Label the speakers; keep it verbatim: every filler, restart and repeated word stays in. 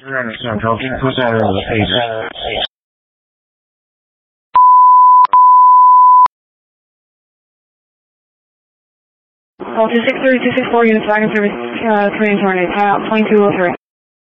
Speaker 1: Central出现任务配置。
Speaker 2: Call two six three two six four units wagon service, uh, three and tornado, timeout twenty-two oh three.